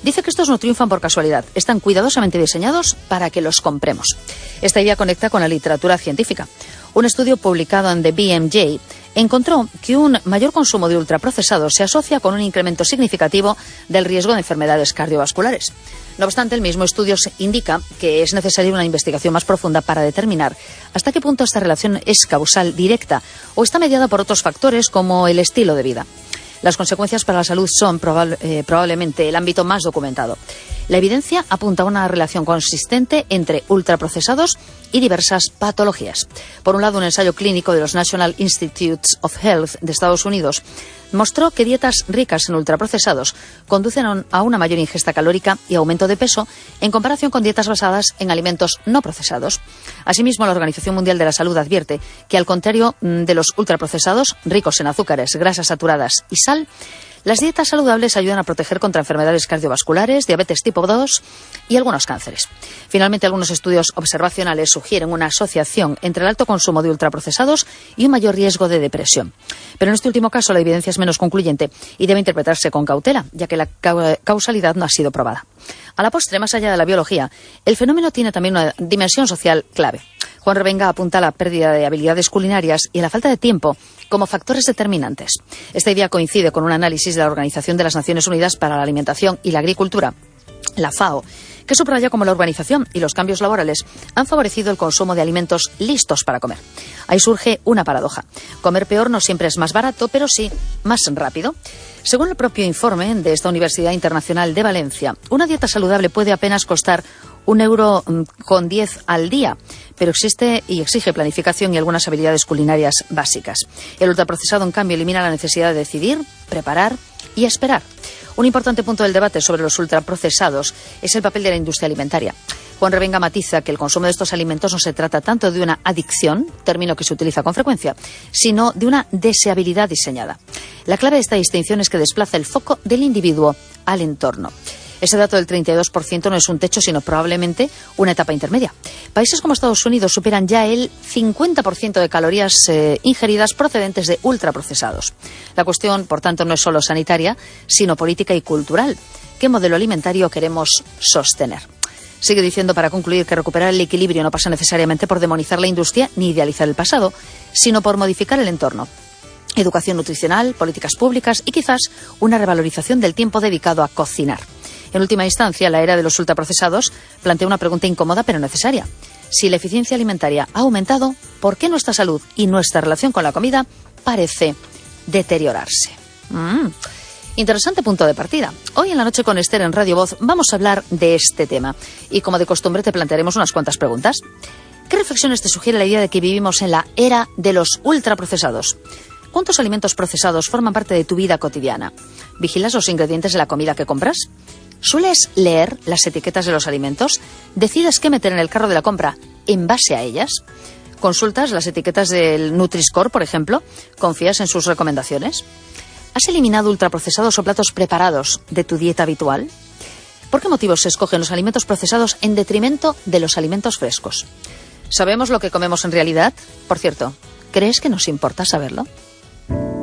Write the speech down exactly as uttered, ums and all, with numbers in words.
Dice que estos no triunfan por casualidad, están cuidadosamente diseñados para que los compremos. Esta idea conecta con la literatura científica. Un estudio publicado en The B M J encontró que un mayor consumo de ultraprocesados se asocia con un incremento significativo del riesgo de enfermedades cardiovasculares. No obstante, el mismo estudio indica que es necesaria una investigación más profunda para determinar hasta qué punto esta relación es causal directa o está mediada por otros factores como el estilo de vida. Las consecuencias para la salud son probable, eh, probablemente el ámbito más documentado. La evidencia apunta a una relación consistente entre ultraprocesados y diversas patologías. Por un lado, un ensayo clínico de los National Institutes of Health de Estados Unidos mostró que dietas ricas en ultraprocesados conducen a una mayor ingesta calórica y aumento de peso en comparación con dietas basadas en alimentos no procesados. Asimismo, la Organización Mundial de la Salud advierte que, al contrario de los ultraprocesados, ricos en azúcares, grasas saturadas y sal, las dietas saludables ayudan a proteger contra enfermedades cardiovasculares, diabetes tipo dos y algunos cánceres. Finalmente, algunos estudios observacionales sugieren una asociación entre el alto consumo de ultraprocesados y un mayor riesgo de depresión. Pero en este último caso la evidencia es menos concluyente y debe interpretarse con cautela, ya que la causalidad no ha sido probada. A la postre, más allá de la biología, el fenómeno tiene también una dimensión social clave. Juan Revenga apunta a la pérdida de habilidades culinarias y a la falta de tiempo como factores determinantes. Esta idea coincide con un análisis de la Organización de las Naciones Unidas para la Alimentación y la Agricultura, la FAO, que subraya cómo la urbanización y los cambios laborales han favorecido el consumo de alimentos listos para comer. Ahí surge una paradoja. Comer peor no siempre es más barato, pero sí más rápido. Según el propio informe de esta Universidad Internacional de Valencia, una dieta saludable puede apenas costar un euro con diez al día, pero existe y exige planificación y algunas habilidades culinarias básicas. El ultraprocesado, en cambio, elimina la necesidad de decidir, preparar y esperar. Un importante punto del debate sobre los ultraprocesados es el papel de la industria alimentaria. Juan Revenga matiza que el consumo de estos alimentos no se trata tanto de una adicción, término que se utiliza con frecuencia, sino de una deseabilidad diseñada. La clave de esta distinción es que desplaza el foco del individuo al entorno. Ese dato del treinta y dos por ciento no es un techo, sino probablemente una etapa intermedia. Países como Estados Unidos superan ya el cincuenta por ciento de calorías eh, ingeridas procedentes de ultraprocesados. La cuestión, por tanto, no es solo sanitaria, sino política y cultural. ¿Qué modelo alimentario queremos sostener? Sigue diciendo, para concluir, que recuperar el equilibrio no pasa necesariamente por demonizar la industria ni idealizar el pasado, sino por modificar el entorno. Educación nutricional, políticas públicas y quizás una revalorización del tiempo dedicado a cocinar. En última instancia, la era de los ultraprocesados plantea una pregunta incómoda pero necesaria. Si la eficiencia alimentaria ha aumentado, ¿por qué nuestra salud y nuestra relación con la comida parece deteriorarse? Mm. Interesante punto de partida. Hoy en la noche con Esther en Radio Voz vamos a hablar de este tema. Y como de costumbre te plantearemos unas cuantas preguntas. ¿Qué reflexiones te sugiere la idea de que vivimos en la era de los ultraprocesados? ¿Cuántos alimentos procesados forman parte de tu vida cotidiana? ¿Vigilas los ingredientes de la comida que compras? ¿Sueles leer las etiquetas de los alimentos? ¿Decides qué meter en el carro de la compra en base a ellas? ¿Consultas las etiquetas del Nutri-Score, por ejemplo? ¿Confías en sus recomendaciones? ¿Has eliminado ultraprocesados o platos preparados de tu dieta habitual? ¿Por qué motivos se escogen los alimentos procesados en detrimento de los alimentos frescos? ¿Sabemos lo que comemos en realidad? Por cierto, ¿crees que nos importa saberlo?